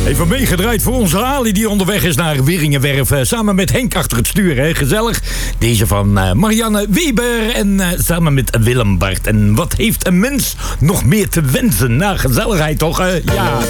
Even meegedraaid voor onze Ali die onderweg is naar Wieringenwerf. Samen met Henk achter het stuur, hè? Gezellig. Deze van Marianne Weber en samen met Willem Bart. En wat heeft een mens nog meer te wensen? Nou, gezelligheid toch? Ja.